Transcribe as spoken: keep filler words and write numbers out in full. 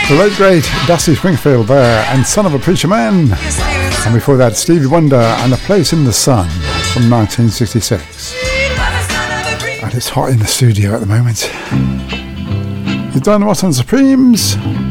The late great Dusty Springfield there, and Son of a Preacher Man. And before that, Stevie Wonder and A Place in the Sun from nineteen sixty-six. And it's hot in the studio at the moment. You've done what on Supremes?